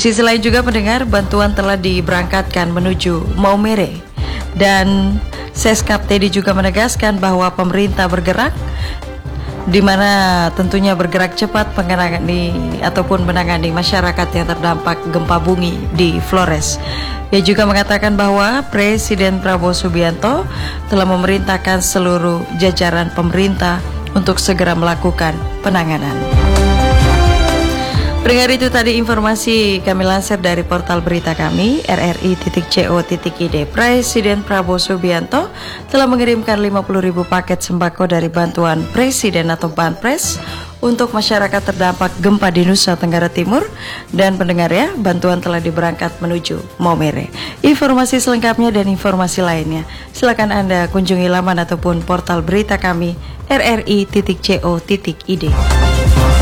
sisi lain juga pendengar, bantuan telah diberangkatkan menuju Maumere. Dan Seskap Teddy juga menegaskan bahwa pemerintah bergerak, di mana tentunya bergerak cepat menangani masyarakat yang terdampak gempa bumi di Flores. Ia juga mengatakan bahwa Presiden Prabowo Subianto telah memerintahkan seluruh jajaran pemerintah untuk segera melakukan penanganan. Pendengar, itu tadi informasi kami lansir dari portal berita kami rri.co.id. Presiden Prabowo Subianto telah mengirimkan 50.000 paket sembako dari bantuan Presiden atau Banpres untuk masyarakat terdampak gempa di Nusa Tenggara Timur. Dan pendengar ya, bantuan telah diberangkat menuju Maumere. Informasi selengkapnya dan informasi lainnya silakan Anda kunjungi laman ataupun portal berita kami rri.co.id.